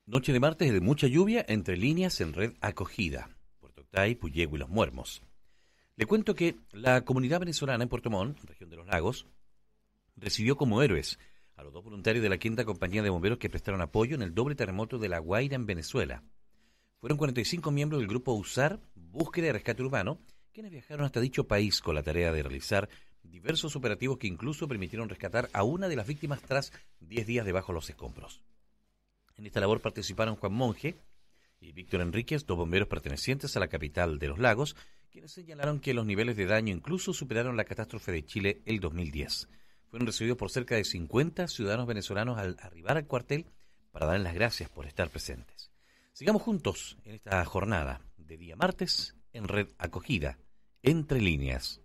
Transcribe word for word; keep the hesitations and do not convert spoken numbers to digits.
Noche de martes de mucha lluvia, entre líneas en red acogida. Puerto Octay, Puyehue y Los Muermos. Le cuento que la comunidad venezolana en Puerto Montt, región de los lagos, recibió como héroes a los dos voluntarios de la quinta compañía de bomberos que prestaron apoyo en el doble terremoto de La Guaira en Venezuela. Fueron cuarenta y cinco miembros del grupo USAR, Búsqueda y Rescate Urbano, quienes viajaron hasta dicho país con la tarea de realizar diversos operativos que incluso permitieron rescatar a una de las víctimas tras diez días debajo de los escombros. En esta labor participaron Juan Monge y Víctor Enríquez, dos bomberos pertenecientes a la capital de los lagos, quienes señalaron que los niveles de daño incluso superaron la catástrofe de Chile el dos mil diez. Fueron recibidos por cerca de cincuenta ciudadanos venezolanos al arribar al cuartel para darles las gracias por estar presentes. Sigamos juntos en esta jornada de día martes en Red Acogida, Entre Líneas.